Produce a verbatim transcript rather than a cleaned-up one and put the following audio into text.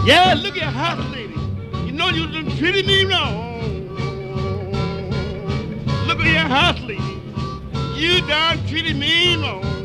Yeah, look at house lady. You know you done treated me wrong. Look at your house lady. You done treated me wrong.